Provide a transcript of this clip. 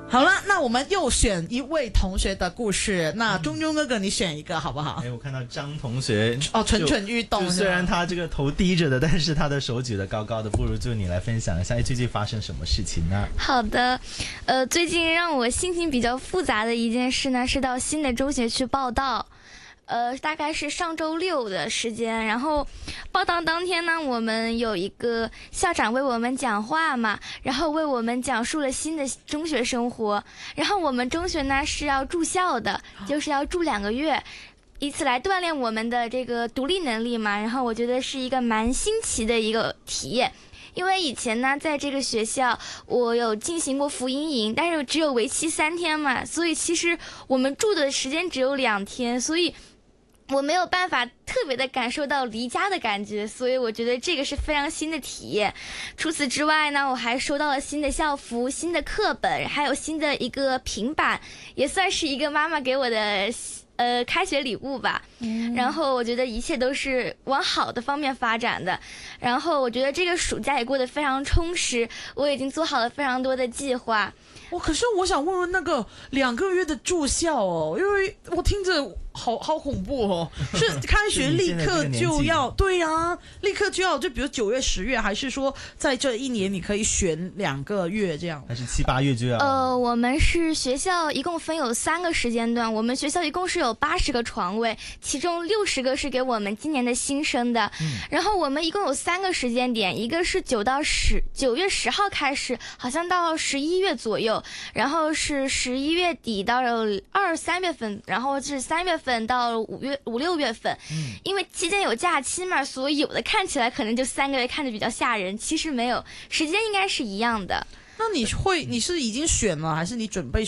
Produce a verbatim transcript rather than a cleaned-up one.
好了，那我们又选一位同学的故事。那中中哥哥，你选一个好不好？ 哎，我看到张同学哦，蠢蠢欲动。 虽然他这个头低着的，但是他的手举得高高的，不如就你来分享一下，最近发生什么事情呢？ 好的，呃，最近让我心情比较复杂的一件事呢，是到新的中学去报到。呃，大概是上周六的时间，然后报到当天呢，我们有一个校长为我们讲话嘛，然后为我们讲述了新的中学生活。然后我们中学呢是要住校的，就是要住两个月，以此来锻炼我们的这个独立能力嘛。然后我觉得是一个蛮新奇的一个体验。因为以前呢，在这个学校我有进行过福音营，但是只有为期三天嘛，所以其实我们住的时间只有两天，所以我没有办法特别的感受到离家的感觉，所以我觉得这个是非常新的体验。除此之外呢，我还收到了新的校服、新的课本，还有新的一个平板，也算是一个妈妈给我的呃开学礼物吧。嗯、然后我觉得一切都是往好的方面发展的。然后我觉得这个暑假也过得非常充实，我已经做好了非常多的计划。 我、哦、可是我想问问那个两个月的住校哦，因为我听着好好恐怖哦，是开学立刻就要对啊，立刻就要，就比如九月、十月，还是说在这一年你可以选两个月这样？ 还是七八月就要？ 呃，我们是学校一共分有三个时间段，我们学校一共是有八十个床位，其中六十个是给我们今年的新生的。嗯、然后我们一共有三个时间点，一个是九到十九月十号开始，好像到十一月左右。然后是十一月底到二三月份，然后是三月份到五月五六月份。嗯，因为期间有假期嘛，所以有的看起来可能就三个月看着比较吓人，其实没有，时间应该是一样的。 那你会你是已经选了，还是你准备